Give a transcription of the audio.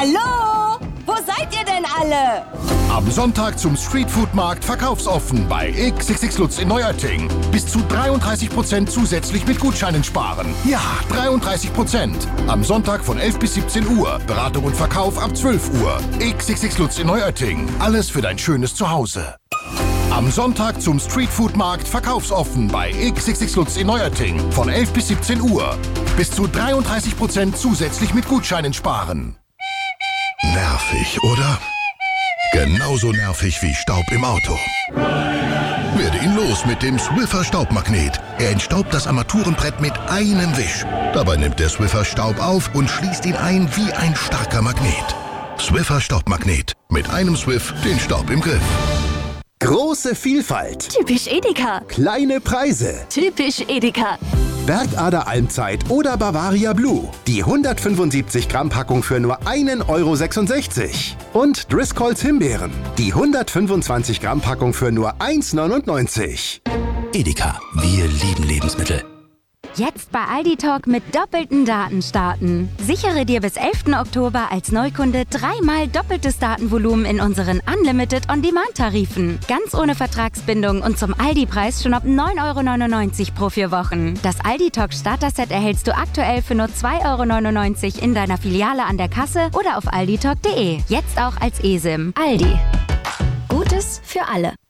Hallo? Wo seid ihr denn alle? Am Sonntag zum Streetfood-Markt verkaufsoffen bei XXX Lutz in Neuötting. Bis zu 33% zusätzlich mit Gutscheinen sparen. Ja, 33%. Am Sonntag von 11 bis 17 Uhr. Beratung und Verkauf ab 12 Uhr. XXX Lutz in Neuötting. Alles für dein schönes Zuhause. Am Sonntag zum Streetfood-Markt verkaufsoffen bei XXX Lutz in Neuötting. Von 11 bis 17 Uhr. Bis zu 33% zusätzlich mit Gutscheinen sparen. Nervig, oder? Genauso nervig wie Staub im Auto. Werde ihn los mit dem Swiffer Staubmagnet. Er entstaubt das Armaturenbrett mit einem Wisch. Dabei nimmt der Swiffer Staub auf und schließt ihn ein wie ein starker Magnet. Swiffer Staubmagnet. Mit einem Swiff den Staub im Griff. Große Vielfalt. Typisch Edeka. Kleine Preise. Typisch Edeka. Bergader Almzeit oder Bavaria Blue. Die 175 Gramm Packung für nur 1,66 €. Und Driscolls Himbeeren. Die 125 Gramm Packung für nur 1,99 €. Edeka, wir lieben Lebensmittel. Jetzt bei Aldi Talk mit doppelten Daten starten. Sichere dir bis 11. Oktober als Neukunde 3-mal doppeltes Datenvolumen in unseren Unlimited On-Demand-Tarifen. Ganz ohne Vertragsbindung und zum Aldi-Preis schon ab 9,99 € pro 4 Wochen. Das Aldi Talk Starter-Set erhältst du aktuell für nur 2,99 € in deiner Filiale an der Kasse oder auf alditalk.de. Jetzt auch als eSIM. Aldi. Gutes für alle.